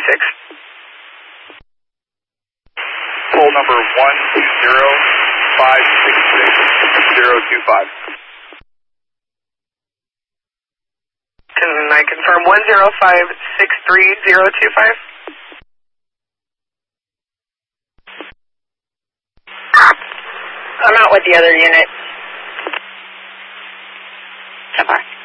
Poll number 120-566-025. Can I confirm 10563-025? I'm out with the other unit. So far.